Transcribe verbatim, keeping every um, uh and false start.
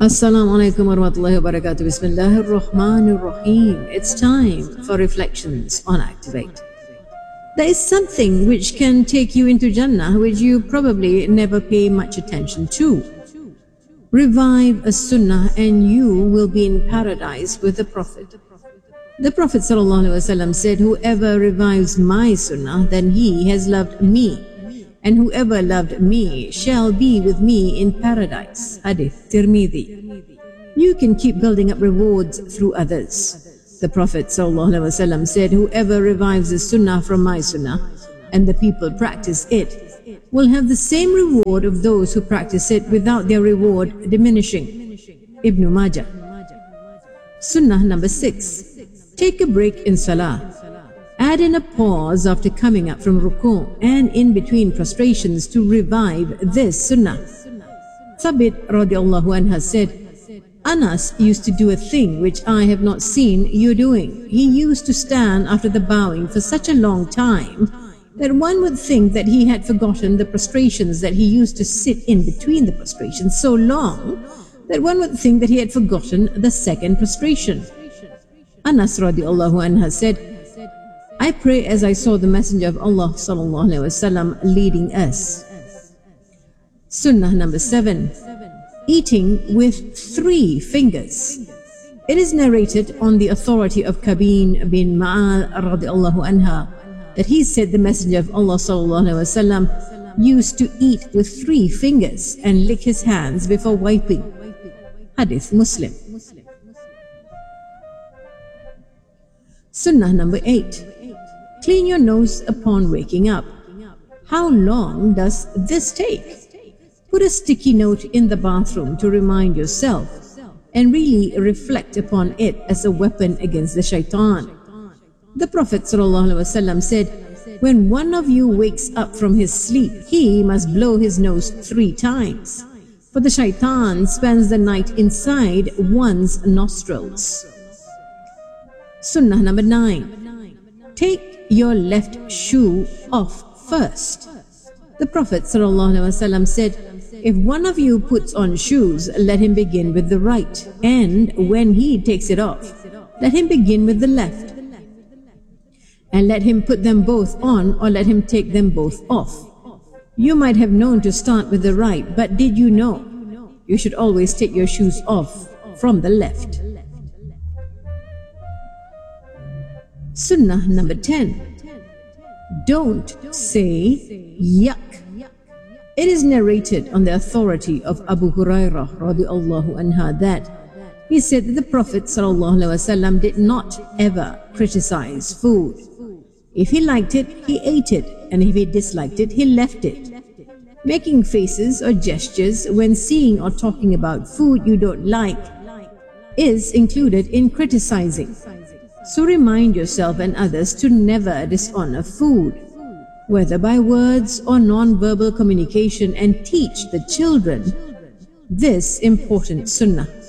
Assalamu alaikum wa rahmatullahi wa barakatuh. Bismillahir Rahmanir Rahim. It's time for reflections on Activate. There is something which can take you into Jannah which you probably never pay much attention to. Revive a sunnah and you will be in paradise with the Prophet. The Prophet ﷺ said, whoever revives my sunnah, then he has loved me. And whoever loved me shall be with me in paradise. Hadith Tirmidhi. You can keep building up rewards through others. The Prophet ﷺ said, whoever revives a sunnah from my sunnah, and the people practice it, will have the same reward of those who practice it without their reward diminishing. Ibn Majah. Sunnah number six. Take a break in salah. Add in a pause after coming up from ruku' and in between prostrations to revive this sunnah. Thabit radiallahu anha said, Anas used to do a thing which I have not seen you doing. He used to stand after the bowing for such a long time that one would think that he had forgotten the prostrations, that he used to sit in between the prostrations so long that one would think that he had forgotten the second prostration. Anas radiallahu anha said, I pray as I saw the Messenger of Allah sallallahu alaihi wasallam leading us. Sunnah number seven. Eating with three fingers. It is narrated on the authority of Kabeen bin Ma'al radiallahu anha that he said the Messenger of Allah sallallahu alaihi wasallam used to eat with three fingers and lick his hands before wiping. Hadith Muslim. Sunnah number eight. Clean your nose upon waking up. How long does this take? Put a sticky note in the bathroom to remind yourself and really reflect upon it as a weapon against the shaitan. The Prophet ﷺ said, when one of you wakes up from his sleep, he must blow his nose three times, for the shaitan spends the night inside one's nostrils. Sunnah number nine. Take your left shoe off first. The Prophet ﷺ said, if one of you puts on shoes, let him begin with the right, and when he takes it off, let him begin with the left, and let him put them both on or let him take them both off. You might have known to start with the right, but did you know you should always take your shoes off from the left? Sunnah number ten. Don't say yuck. It is narrated on the authority of Abu Hurairah radiallahu anha that he said that the Prophet sallallahu alaihi wasallam did not ever criticize food. If he liked it, he ate it, and if he disliked it, he left it. Making faces or gestures when seeing or talking about food you don't like is included in criticizing. So remind yourself and others to never dishonor food, whether by words or non-verbal communication, and teach the children this important sunnah.